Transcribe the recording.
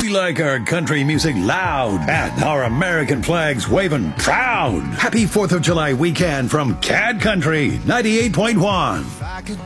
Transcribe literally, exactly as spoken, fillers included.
We like our country music loud and our American flags waving proud. Happy fourth of July weekend from Cad Country ninety-eight point one.